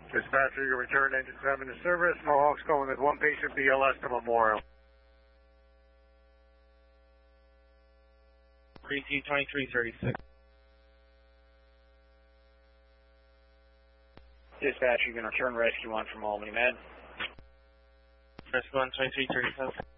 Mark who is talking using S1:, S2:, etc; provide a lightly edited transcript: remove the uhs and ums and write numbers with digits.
S1: Dispatcher, you return engine 7 to service. Mohawk's going with one patient BLS to Memorial.
S2: 3T2336.
S1: Dispatcher, you can return rescue 1 from Albany, man.
S2: Rescue 1, 2337.